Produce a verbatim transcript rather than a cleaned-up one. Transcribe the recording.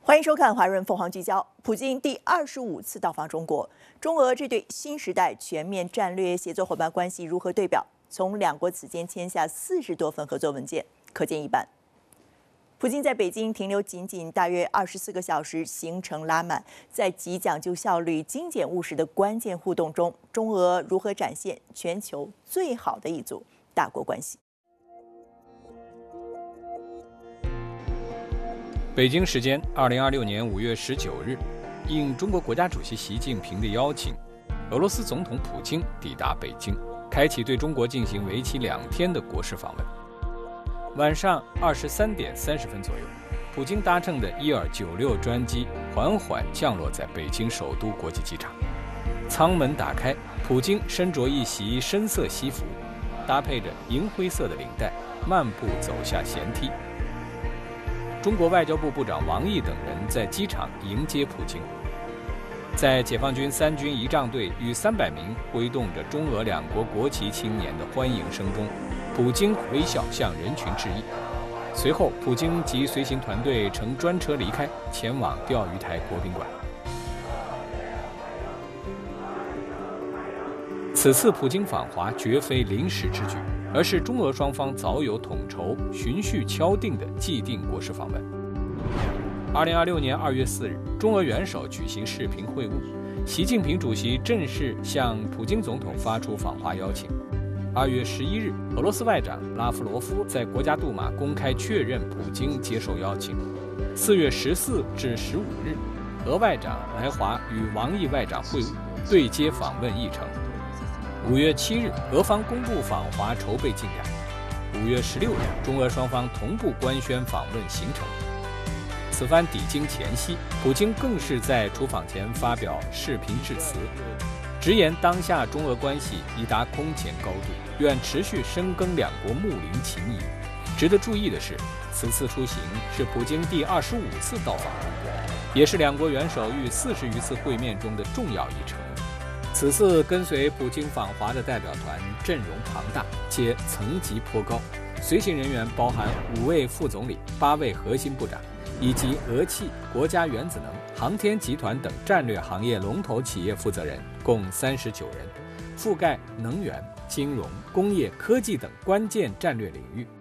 欢迎收看《华润凤凰聚焦》。普京第二十五次到访中国，中俄这对新时代全面战略协作伙伴关系如何对表？从两国此间签下四十多份合作文件，可见一斑。普京在北京停留仅仅大约二十四个小时，行程拉满，在极讲究效率、精简务实的关键互动中，中俄如何展现全球最好的一组大国关系？ 北京时间二零二六年五月十九日，应中国国家主席习近平的邀请，俄罗斯总统普京抵达北京，开启对中国进行为期两天的国事访问。晚上二十三点三十分左右，普京搭乘的伊尔九六专机缓缓降落在北京首都国际机场。舱门打开，普京身着一袭深色西服，搭配着银灰色的领带，漫步走下舷梯。 中国外交部部长王毅等人在机场迎接普京，在解放军三军仪仗队与三百名挥动着中俄两国国旗青年的欢迎声中，普京微笑向人群致意。随后，普京及随行团队乘专车离开，前往钓鱼台国宾馆。此次普京访华绝非临时之举， 而是中俄双方早有统筹、循序敲定的既定国事访问。二零二六年二月四日，中俄元首举行视频会晤，习近平主席正式向普京总统发出访华邀请。二月十一日，俄罗斯外长拉夫罗夫在国家杜马公开确认普京接受邀请。四月十四至十五日，俄外长来华与王毅外长会晤，对接访问议程。 五月七日，俄方公布访华筹备进展。五月十六日，中俄双方同步官宣访问行程。此番抵京前夕，普京更是在出访前发表视频致辞，直言当下中俄关系已达空前高度，愿持续深耕两国睦邻情谊。值得注意的是，此次出行是普京第二十五次到访中国，也是两国元首逾四十余次会面中的重要一程。 此次跟随普京访华的代表团阵容庞大，且层级颇高，随行人员包含五位副总理、八位核心部长，以及俄气、国家原子能、航天集团等战略行业龙头企业负责人，共三十九人，覆盖能源、金融、工业、科技等关键战略领域。